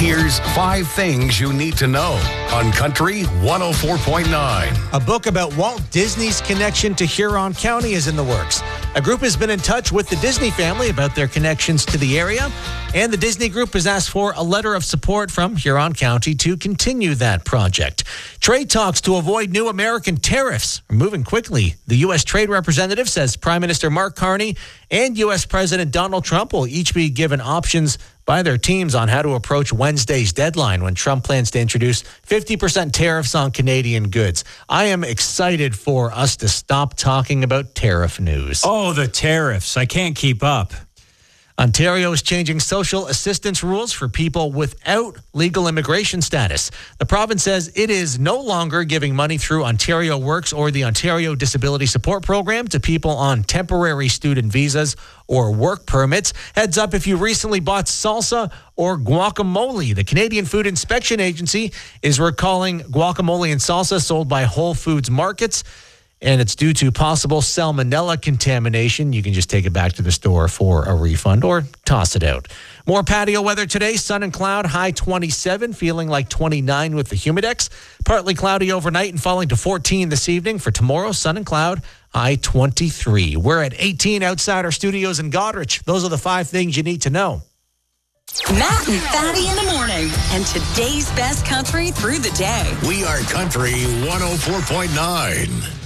Here's 5 things you need to know on Country 104.9. A book about Walt Disney's connection to Huron County is in the works. A group has been in touch with the Disney family about their connections to the area, and the Disney Group has asked for a letter of support from Huron County to continue that project. Trade talks to avoid new American tariffs are moving quickly. The U.S. Trade Representative says Prime Minister Mark Carney and U.S. President Donald Trump will each be given options by their teams on how to approach Wednesday's deadline when Trump plans to introduce 50% tariffs on Canadian goods. I am excited for us to stop talking about tariff news. Oh, the tariffs. I can't keep up. Ontario is changing social assistance rules for people without legal immigration status. The province says it is no longer giving money through Ontario Works or the Ontario Disability Support Program to people on temporary student visas or work permits. Heads up if you recently bought salsa or guacamole. The Canadian Food Inspection Agency is recalling guacamole and salsa sold by Whole Foods Markets, and it's due to possible salmonella contamination. You can just take it back to the store for a refund or toss it out. More patio weather today. Sun and cloud, high 27, feeling like 29 with the Humidex. Partly cloudy overnight and falling to 14 this evening. For tomorrow, sun and cloud, high 23. We're at 18 outside our studios in Goderich. Those are the 5 things you need to know. Matt and Fatty in the morning, and today's best country through the day. We are Country 104.9.